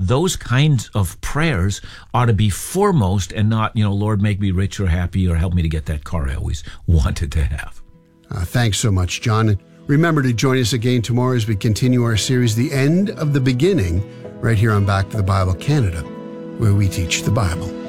those kinds of prayers ought to be foremost and not, Lord, make me rich or happy or help me to get that car I always wanted to have. Thanks so much, John. And remember to join us again tomorrow as we continue our series, The End of the Beginning, right here on Back to the Bible Canada, where we teach the Bible.